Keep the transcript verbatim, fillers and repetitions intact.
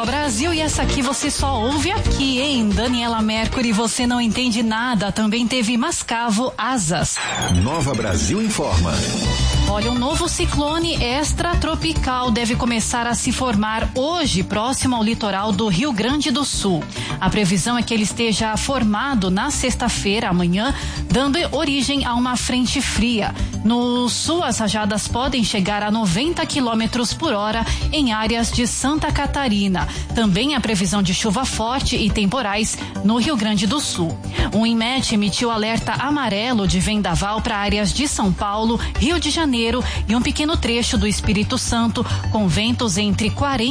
Nova Brasil, e essa aqui você só ouve aqui, hein? Daniela Mercury, você não entende nada. Também teve Mascavo, Asas. Nova Brasil informa. Olha, um novo ciclone extratropical deve começar a se formar hoje, próximo ao litoral do Rio Grande do Sul. A previsão é que ele esteja formado na sexta-feira, amanhã, dando origem a uma frente fria. No sul, as rajadas podem chegar a noventa quilômetros por hora em áreas de Santa Catarina. Também há previsão de chuva forte e temporais no Rio Grande do Sul. O INMET emitiu alerta amarelo de vendaval para áreas de São Paulo, Rio de Janeiro e um pequeno trecho do Espírito Santo, com ventos entre quarenta